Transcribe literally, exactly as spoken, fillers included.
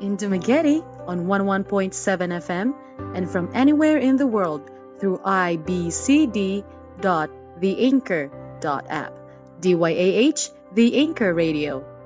in Dumaguete on one oh one point seven F M and from anywhere in the world through i b c d dot the anchor dot app. D Y A H, The Anchor Radio.